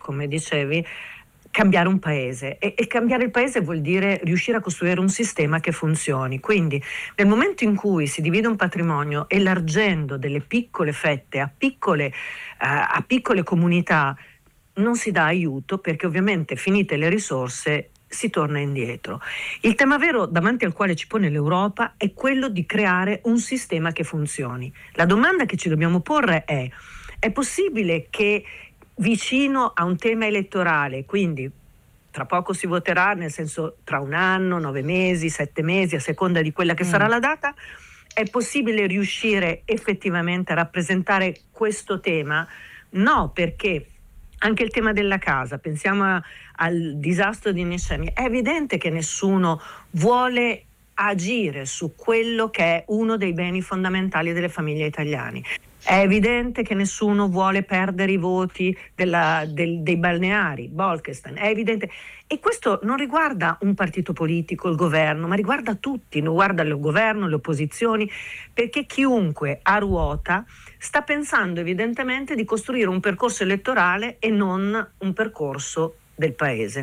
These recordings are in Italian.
come dicevi, cambiare un paese e cambiare il paese vuol dire riuscire a costruire un sistema che funzioni. Quindi nel momento in cui si divide un patrimonio elargendo delle piccole fette a piccole comunità, non si dà aiuto, perché ovviamente finite le risorse si torna indietro. Il tema vero davanti al quale ci pone l'Europa è quello di creare un sistema che funzioni. La domanda che ci dobbiamo porre è possibile che vicino a un tema elettorale, quindi tra poco si voterà, nel senso tra un anno, 9 mesi, 7 mesi, a seconda di quella che sarà la data, è possibile riuscire effettivamente a rappresentare questo tema? No, perché anche il tema della casa, pensiamo al disastro di Niscemi, è evidente che nessuno vuole agire su quello che è uno dei beni fondamentali delle famiglie italiane. È evidente che nessuno vuole perdere i voti dei balneari, Bolkestein, è evidente. E questo non riguarda un partito politico, il governo, ma riguarda tutti, riguarda il governo, le opposizioni, perché chiunque a ruota sta pensando evidentemente di costruire un percorso elettorale e non un percorso del paese.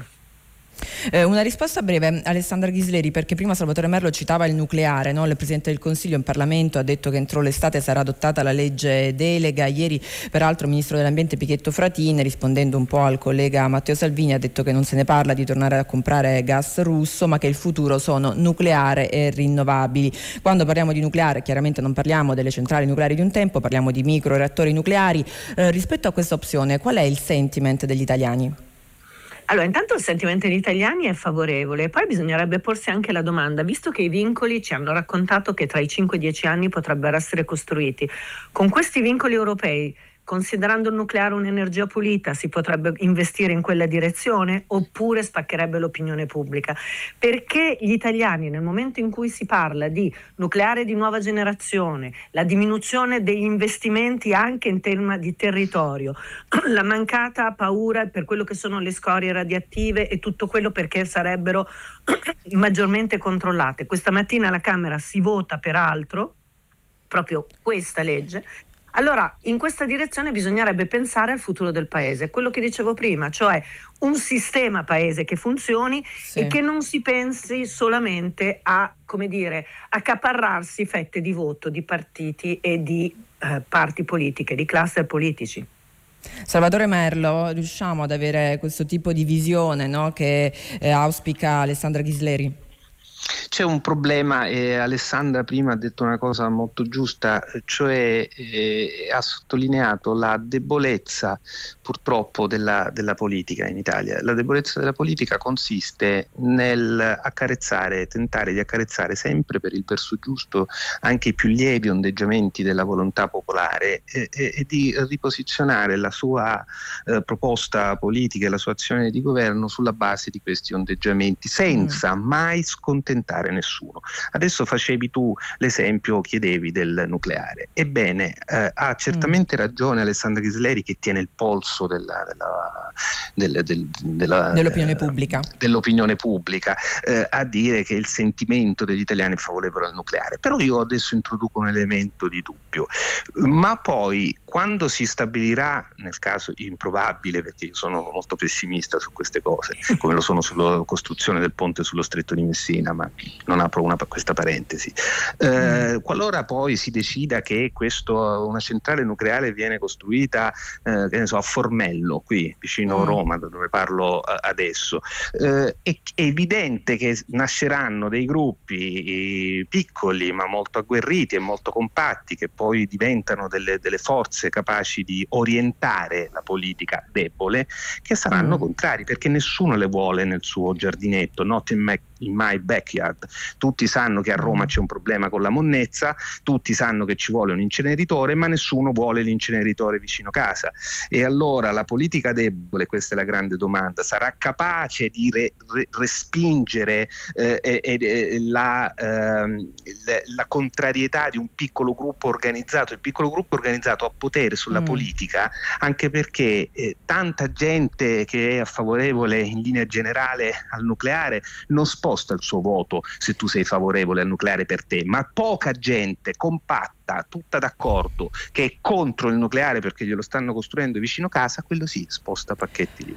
Una risposta breve, Alessandra Ghisleri, perché prima Salvatore Merlo citava il nucleare, no? Il Presidente del Consiglio in Parlamento ha detto che entro l'estate sarà adottata la legge delega. Ieri peraltro il Ministro dell'Ambiente Pichetto Fratin, rispondendo un po' al collega Matteo Salvini, ha detto che non se ne parla di tornare a comprare gas russo, ma che il futuro sono nucleare e rinnovabili. Quando parliamo di nucleare chiaramente non parliamo delle centrali nucleari di un tempo, parliamo di microreattori nucleari. Rispetto a questa opzione, qual è il sentiment degli italiani? Allora, intanto il sentimento degli italiani è favorevole, poi bisognerebbe porsi anche la domanda, visto che i vincoli ci hanno raccontato che tra i 5 e i 10 anni potrebbero essere costruiti, con questi vincoli europei, considerando il nucleare un'energia pulita, si potrebbe investire in quella direzione oppure spaccherebbe l'opinione pubblica? Perché gli italiani, nel momento in cui si parla di nucleare di nuova generazione, la diminuzione degli investimenti anche in tema di territorio, la mancata paura per quello che sono le scorie radioattive e tutto quello perché sarebbero maggiormente controllate. Questa mattina alla Camera si vota peraltro proprio questa legge. Allora, in questa direzione bisognerebbe pensare al futuro del paese, quello che dicevo prima, cioè un sistema paese che funzioni e che non si pensi solamente a, come dire, accaparrarsi fette di voto di partiti e di parti politiche, di cluster politici. Salvatore Merlo, riusciamo ad avere questo tipo di visione, no, che auspica Alessandra Ghisleri? C'è un problema, e Alessandra prima ha detto una cosa molto giusta, cioè ha sottolineato la debolezza purtroppo della politica in Italia. La debolezza della politica consiste nel tentare di accarezzare sempre per il verso giusto anche i più lievi ondeggiamenti della volontà popolare e di riposizionare la sua proposta politica e la sua azione di governo sulla base di questi ondeggiamenti, senza mai scontentare nessuno. Adesso facevi tu l'esempio, chiedevi del nucleare. Ebbene, ha certamente ragione Alessandra Ghisleri, che tiene il polso dell'opinione pubblica, a dire che il sentimento degli italiani è favorevole al nucleare. Però io adesso introduco un elemento di dubbio. Ma poi, quando si stabilirà, nel caso improbabile, perché io sono molto pessimista su queste cose, come lo sono sulla costruzione del ponte sullo Stretto di Messina, ma non apro questa parentesi, qualora poi si decida che una centrale nucleare viene costruita che ne so, a Formello, qui vicino Roma, da dove parlo adesso, è evidente che nasceranno dei gruppi piccoli ma molto agguerriti e molto compatti, che poi diventano delle forze capaci di orientare la politica debole, che saranno contrari, perché nessuno le vuole nel suo giardinetto, not in my backyard. Tutti sanno che a Roma c'è un problema con la monnezza, tutti sanno che ci vuole un inceneritore, ma nessuno vuole l'inceneritore vicino casa. E allora la politica debole, questa è la grande domanda, sarà capace di respingere la contrarietà di un piccolo gruppo organizzato? Il piccolo gruppo organizzato ha potere sulla politica, anche perché tanta gente che è favorevole in linea generale al nucleare non sposta il suo voto se tu sei favorevole al nucleare per te, ma poca gente compatta, tutta d'accordo, che è contro il nucleare perché glielo stanno costruendo vicino casa, quello sì sposta pacchetti di